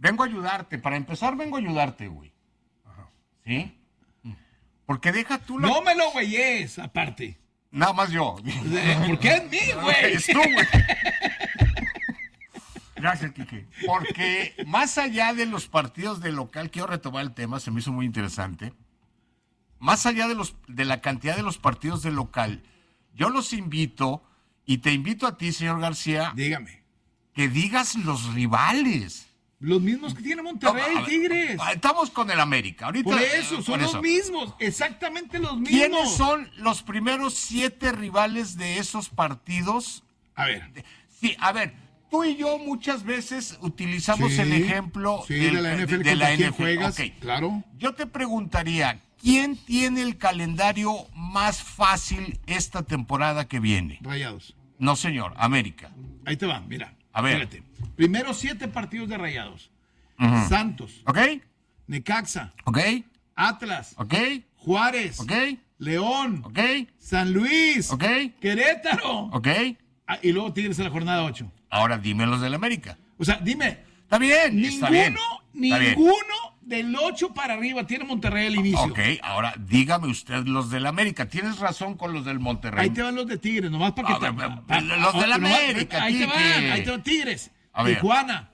Vengo a ayudarte. Para empezar, vengo a ayudarte, güey. ¿Sí? Porque deja tú la... No me lo güeyes, aparte. Nada más yo. ¿Por qué es mí, güey? Es tú, güey. Gracias, Quique. Porque más allá de los partidos de local, quiero retomar el tema, se me hizo muy interesante. Más allá de la cantidad de los partidos de local, yo los invito, y te invito a ti, señor García, Dígame. que digas los rivales. Los mismos que tiene Monterrey, No, Tigres. Estamos con el América. Ahorita, Por eso, son los mismos, exactamente los mismos. ¿Quiénes son los primeros 7 rivales de esos partidos? A ver. Sí, a ver, tú y yo muchas veces utilizamos el ejemplo de la NFL, de la NFL. Juegas, Okay. claro. Yo te preguntaría, ¿quién tiene el calendario más fácil esta temporada que viene? Rayados. No, señor, América. Ahí te va, mira. A ver. Espérate. Primero 7 partidos de Rayados. Santos. ¿Ok? Necaxa. ¿Ok? Atlas. ¿Ok? Juárez. ¿Ok? León. ¿Ok? San Luis. ¿Ok? Querétaro. ¿Ok? Y luego Tigres en la jornada 8. Ahora dime los del América. O sea, dime. Está bien, está bien. Ninguno del 8 para arriba tiene Monterrey al inicio. Ok, ahora dígame usted los del América. Tienes razón con los del Monterrey. Ahí te van los de Tigres, nomás para que los del América. Ahí te van Tigres. A ver. Tijuana,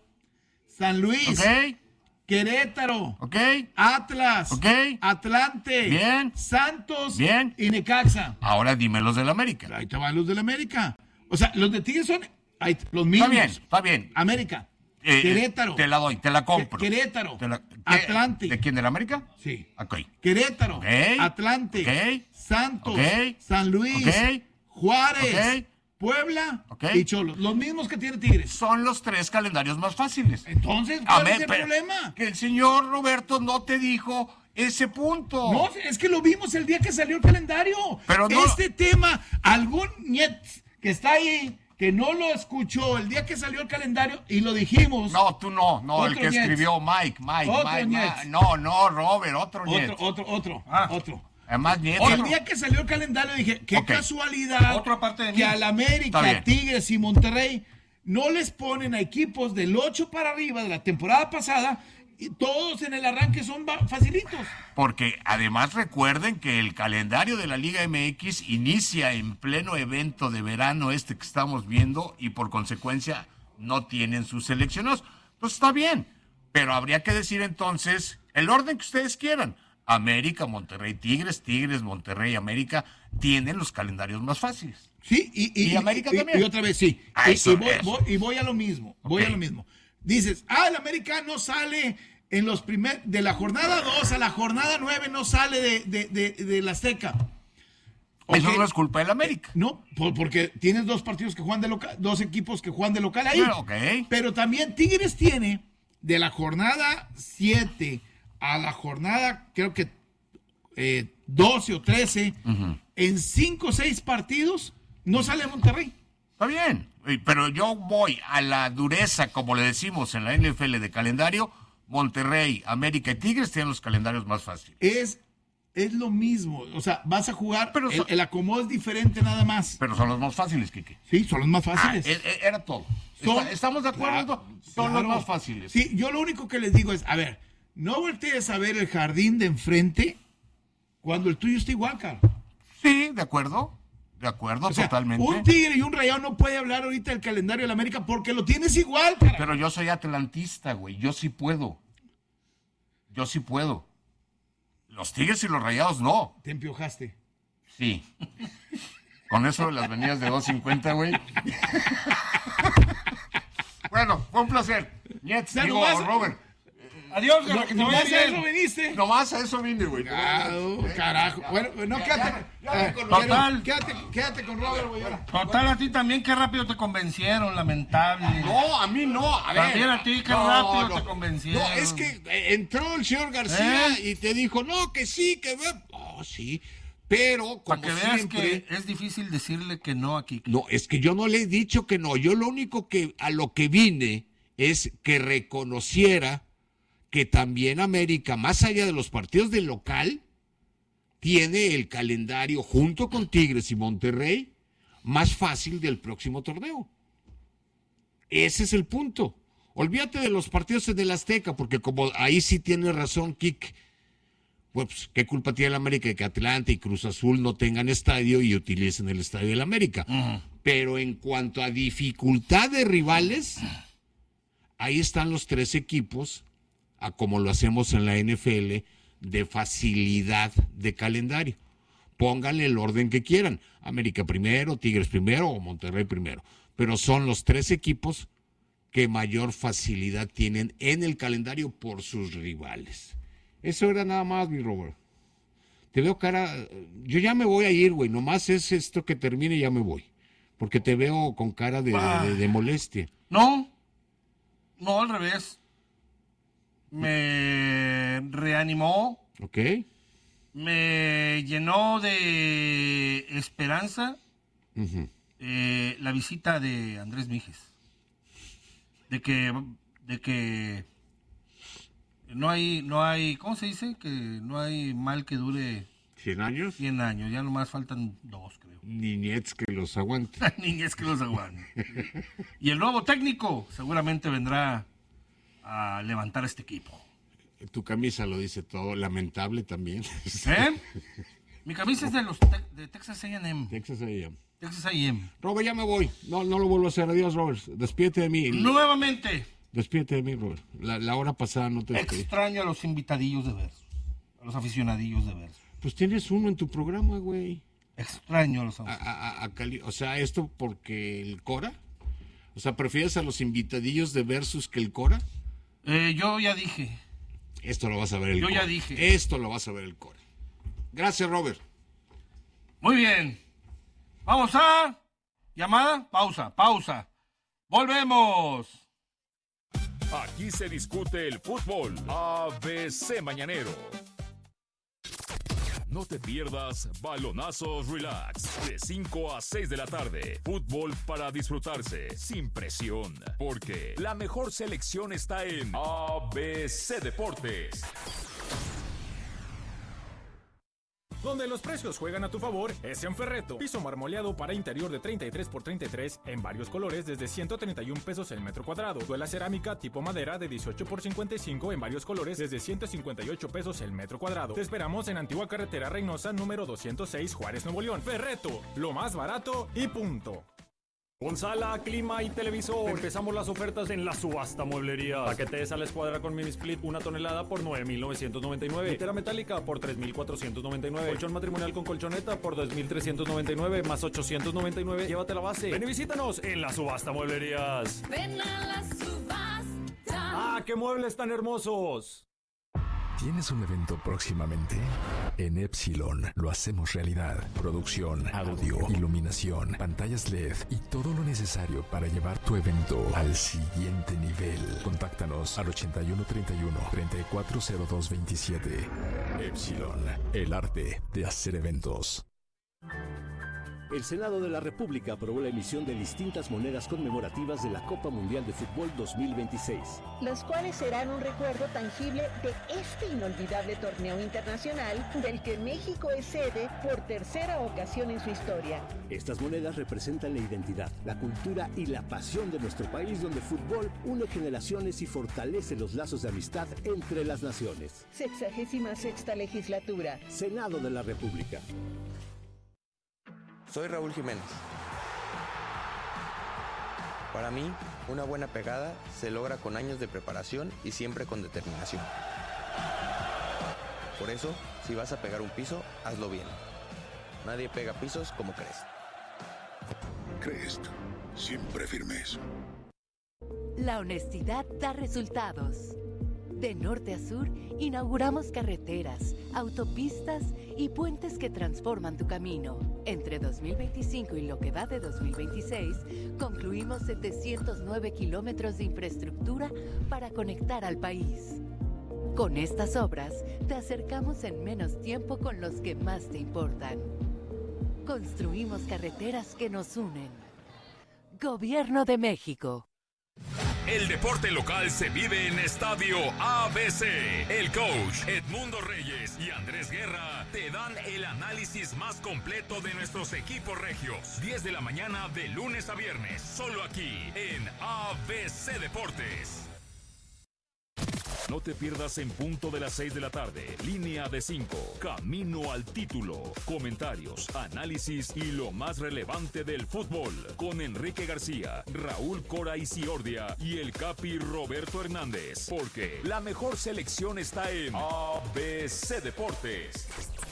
San Luis, Ok, Querétaro, ok, Atlas, ok. Atlante, Bien. Santos Bien. y Necaxa. ahora dime los del América. Ahí te van los del América. O sea, los de Tigres son los mismos. Está bien. América, Querétaro. Te la doy, te la compro. Querétaro, ¿Qué? Atlante. ¿De quién, del América? Sí. Ok. Querétaro, Ok. Atlante, Ok. Santos, Ok. San Luis, Ok. Juárez, Ok. Puebla Ok. y Cholos. Los mismos que tiene Tigres. Son los 3 calendarios más fáciles. Entonces, ¿cuál es el pero problema? que el señor Roberto no te dijo ese punto. No, es que lo vimos el día que salió el calendario. Pero no- Este tema, algún niet que está ahí, que no lo escuchó el día que salió el calendario y lo dijimos. No, tú no. No, el Otro que Nietz. escribió Mike. Otro Nietz. No, Robert, otro Nietz. Otro. Además, Nietz. El día que salió el calendario dije, qué Ok. casualidad Otro aparte de mí. que al Está América, bien. Tigres y Monterrey no les ponen a equipos del 8 para arriba de la temporada pasada y todos en el arranque son facilitos. Porque además recuerden que el calendario de la Liga MX inicia en pleno evento de verano que estamos viendo y por consecuencia no tienen sus seleccionados. Pues está bien, pero habría que decir entonces el orden que ustedes quieran. América, Monterrey, Tigres, Monterrey, América tienen los calendarios más fáciles. Sí, ¿Y América también? Y otra vez, sí. Eso, Y voy a lo mismo. Ok. Dices, el América no sale en los de la jornada 2 a la jornada 9, no sale de la Azteca. Eso Ok. no es culpa del América. No, porque tienes 2 partidos que juegan de local, 2 equipos que juegan de local ahí. Bueno, ok. Pero también Tigres tiene de la jornada 7 a la jornada, creo que 12 o 13, en 5 o 6 partidos no sale Monterrey. Está bien, pero yo voy a la dureza, como le decimos en la NFL de calendario. Monterrey, América y Tigres tienen los calendarios más fáciles. Es lo mismo, o sea, vas a jugar, Pero el acomodo es diferente nada más. Pero son los más fáciles, Quique. Sí, son los más fáciles. Era todo. ¿Estamos de acuerdo? Son los más fáciles. Sí, yo lo único que les digo es, a ver, no voltees a ver el jardín de enfrente cuando el tuyo está igual, cara. Sí, de acuerdo. De acuerdo, O sea, totalmente. un Tigre y un Rayado no puede hablar ahorita del calendario de la América porque lo tienes igual, cara. Pero yo soy atlantista, güey. Yo sí puedo. Los Tigres y los Rayados no. Te empiojaste. Sí. Con eso de las venidas de 2.50, güey. Bueno, fue un placer. Nietz, Ya digo, nomás- Robert. Adiós, Garra, que te vaya Nomás a eso bien. viniste. Nomás a eso vine, güey. Carajo. Bueno, no, quédate. Total. Quédate con Robert, güey. ahora. Total, a ti también, qué rápido te convencieron, lamentable. No, a mí no. A ver. También a ti, qué No, rápido no. te convencieron. No, es que entró el señor García y te dijo, no, que sí, que ve. Oh, sí. Pero, como Para que veas siempre. que es difícil decirle que no aquí. No, es que yo no le he dicho que no. Yo lo único que a lo que vine es que reconociera que también América, más allá de los partidos del local, tiene el calendario junto con Tigres y Monterrey más fácil del próximo torneo. Ese es el punto. Olvídate de los partidos en el Azteca, porque como ahí sí tiene razón Kik, pues qué culpa tiene el América de que Atlanta y Cruz Azul no tengan estadio y utilicen el estadio del América. Pero en cuanto a dificultad de rivales, ahí están los 3 equipos, a como lo hacemos en la NFL, de facilidad de calendario. Pónganle el orden que quieran, América primero, Tigres primero o Monterrey primero, pero son los 3 equipos que mayor facilidad tienen en el calendario por sus rivales. Eso era nada más, mi Robert. Te veo cara, yo ya me voy a ir, güey, nomás es esto que termine y ya me voy, porque te veo con cara de molestia. No, al revés. Me reanimó. ¿Ok? Me llenó de esperanza la visita de Andrés Mijes. De que no hay, ¿cómo se dice? Que no hay mal que dure 100 años. 100 años, ya nomás faltan 2, creo. Niñez que los aguante. Niñez que los aguante. Y el nuevo técnico seguramente vendrá a levantar este equipo. Tu camisa lo dice todo, lamentable también. Mi camisa es de Texas A&M. Texas A&M. Texas A&M. Robert, ya me voy. No lo vuelvo a hacer. Adiós, Robert. Despídete de mí. Nuevamente. Despídete de mí, Robert. La hora pasada no te despedí. Extraño a los invitadillos de verso. A los aficionadillos de verso. Pues tienes uno en tu programa, güey. Extraño a los O sea, esto porque el Cora. O sea, ¿prefieres a los invitadillos de Versus que el Cora? Yo ya dije. Esto lo vas a ver el Cora. Yo ya dije. Esto lo vas a ver el Cora. Gracias, Robert. Muy bien. Vamos a... Llamada. Pausa. Volvemos. Aquí se discute el fútbol. ABC Mañanero. No te pierdas Balonazos Relax, de 5 a 6 de la tarde. Fútbol para disfrutarse, sin presión. Porque la mejor selección está en ABC Deportes. Donde los precios juegan a tu favor es en Ferretto. Piso marmoleado para interior de 33x33 en varios colores desde 131 pesos el metro cuadrado. Duela cerámica tipo madera de 18x55 en varios colores desde 158 pesos el metro cuadrado. Te esperamos en Antigua Carretera Reynosa número 206, Juárez, Nuevo León. Ferretto, lo más barato y punto. Con sala, clima y televisor. Empezamos las ofertas en la subasta mueblería. Paquetes a la escuadra con mini split 1 tonelada por 9,999. Litera metálica por 3,499. Colchón matrimonial con colchoneta por 2,399 más 899. Llévate la base. Ven y visítanos en la subasta mueblerías. Ven a la subasta. ¡Ah, qué muebles tan hermosos! ¿Tienes un evento próximamente? En Epsilon lo hacemos realidad. Producción, audio, iluminación, pantallas LED y todo lo necesario para llevar tu evento al siguiente nivel. Contáctanos al 8131-340227. Epsilon, el arte de hacer eventos. El Senado de la República aprobó la emisión de distintas monedas conmemorativas de la Copa Mundial de Fútbol 2026. Las cuales serán un recuerdo tangible de este inolvidable torneo internacional del que México es sede por tercera ocasión en su historia. Estas monedas representan la identidad, la cultura y la pasión de nuestro país, donde el fútbol une generaciones y fortalece los lazos de amistad entre las naciones. 66ª legislatura. Senado de la República. Soy Raúl Jiménez. Para mí, una buena pegada se logra con años de preparación y siempre con determinación. Por eso, si vas a pegar un piso, hazlo bien. Nadie pega pisos como Crest. Crest, siempre firmes. La honestidad da resultados. De norte a sur, inauguramos carreteras, autopistas y puentes que transforman tu camino. Entre 2025 y lo que va de 2026, concluimos 709 kilómetros de infraestructura para conectar al país. Con estas obras, te acercamos en menos tiempo con los que más te importan. Construimos carreteras que nos unen. Gobierno de México. El deporte local se vive en Estadio ABC. El coach Edmundo Reyes y Andrés Guerra te dan el análisis más completo de nuestros equipos regios. 10 de la mañana de lunes a viernes, solo aquí en ABC Deportes. No te pierdas en punto de las 6 de la tarde. Línea de 5. Camino al título. Comentarios, análisis y lo más relevante del fútbol. Con Enrique García, Raúl Cora Isiordia y el Capi Roberto Hernández. Porque la mejor selección está en ABC Deportes.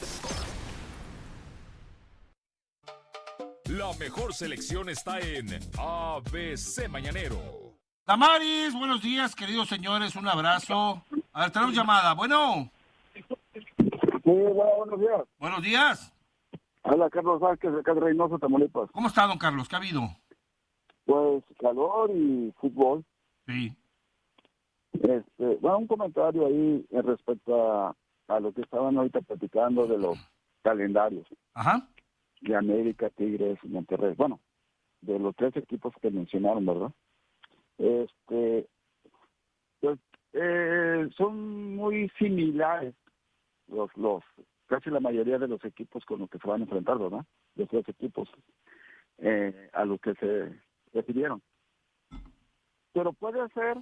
La mejor selección está en ABC Mañanero. Damaris, buenos días, queridos señores, un abrazo. A ver, tenemos llamada. Bueno. Sí, buenos días. Buenos días. Hola, Carlos Vázquez, de acá de Reynosa, Tamaulipas. ¿Cómo está, don Carlos? ¿Qué ha habido? Pues calor y fútbol. Sí. Bueno, un comentario ahí respecto a lo que estaban ahorita platicando de los calendarios. Ajá. De América, Tigres y Monterrey. Bueno, de los 3 equipos que mencionaron, ¿verdad? Pues son muy similares los casi la mayoría de los equipos con los que se van a enfrentar, ¿verdad? Los 3 equipos a los que se refirieron. Pero puede ser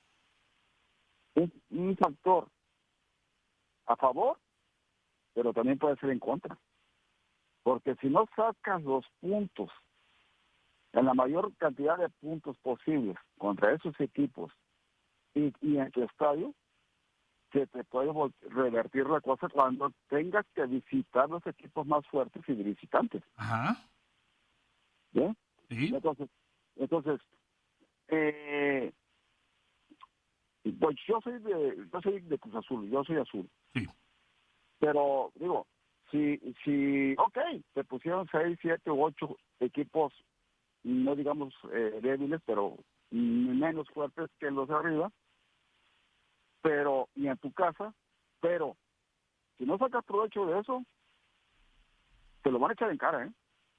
un factor a favor, pero también puede ser en contra. Porque si no sacas los puntos en la mayor cantidad de puntos posibles contra esos equipos y en tu estadio, se te puede revertir la cosa cuando tengas que visitar los equipos más fuertes y de visitantes. Ajá. ¿Bien? Sí. Entonces pues yo soy de Cruz Azul, yo soy azul. Sí. Pero digo, si te pusieron 6, 7 u 8 equipos, no digamos débiles, pero menos fuertes que los de arriba, pero y en tu casa, pero si no sacas provecho de eso, te lo van a echar en cara, ¿eh?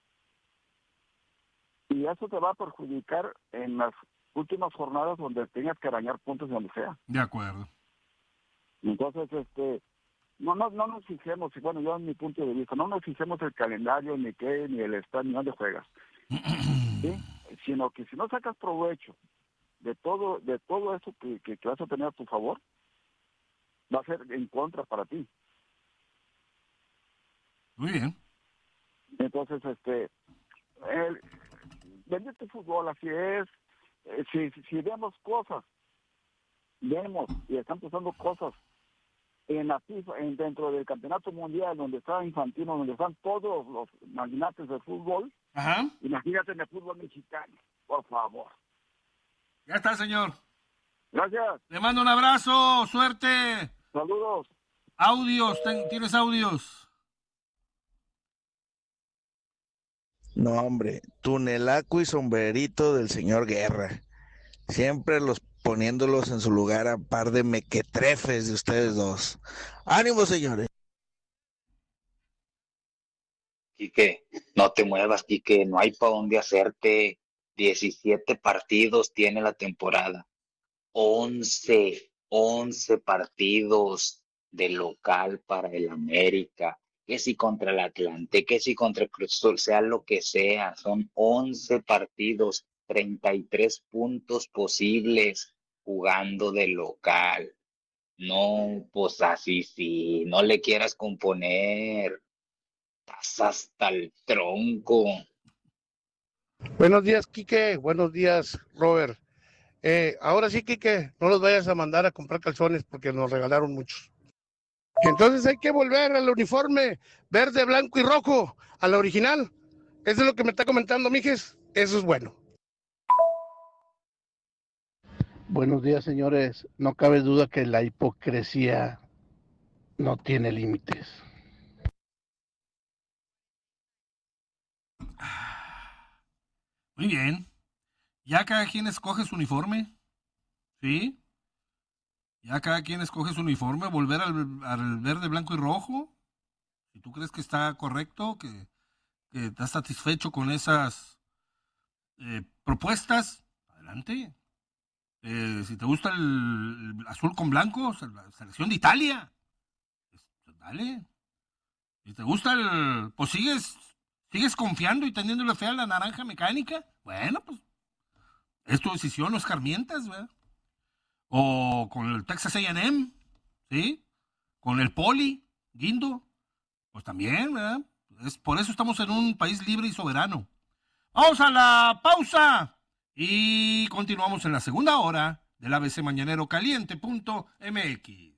Y eso te va a perjudicar en las últimas jornadas donde tengas que arañar puntos donde sea. De acuerdo. Entonces, no nos fijemos, y bueno, yo en mi punto de vista, no nos fijemos el calendario, ni qué, ni el estadio, ni dónde juegas. ¿Sí? Sino que si no sacas provecho de todo eso que vas a tener a tu favor, va a ser en contra para ti. Muy bien. Entonces, bendito fútbol, así es. Si vemos y están pasando cosas en la FIFA, dentro del campeonato mundial, donde está Infantino, donde están todos los magnates del fútbol. Ajá. Imagínate en el fútbol mexicano, por favor. Ya está, señor. Gracias. Le mando un abrazo, suerte. Saludos. Audios, ¿tienes audios? No, hombre, tunelaco y sombrerito del señor Guerra. Siempre poniéndolos en su lugar a par de mequetrefes de ustedes dos. ¡Ánimo, señores! Quique, no te muevas, Quique, no hay para dónde hacerte. 17 partidos tiene la temporada. 11 partidos de local para el América. Que si contra el Atlante, que si contra el Cruz Azul, sea lo que sea. Son 11 partidos, 33 puntos posibles jugando de local. No, pues así sí, no le quieras componer. Estás hasta el tronco. Buenos días, Quique. Buenos días, Robert. Ahora sí, Quique, no los vayas a mandar a comprar calzones porque nos regalaron muchos. Entonces hay que volver al uniforme verde, blanco y rojo, a la original. Eso es lo que me está comentando, mijes. Eso es bueno. Buenos días, señores. No cabe duda que la hipocresía no tiene límites. Muy bien. Ya cada quien escoge su uniforme. ¿Sí? Ya cada quien escoge su uniforme. Volver al verde, blanco y rojo. Si tú crees que está correcto, que estás satisfecho con esas propuestas, adelante. Si te gusta el azul con blanco, la selección de Italia. Dale. Si te gusta pues sigues confiando y teniéndole fe a la naranja mecánica. Bueno, pues es tu decisión, no escarmientas, ¿verdad? O con el Texas A&M, ¿sí? Con el Poli, Guindo, pues también, ¿verdad? Por eso estamos en un país libre y soberano. Vamos a la pausa y continuamos en la segunda hora del ABC Mañanero Caliente.mx.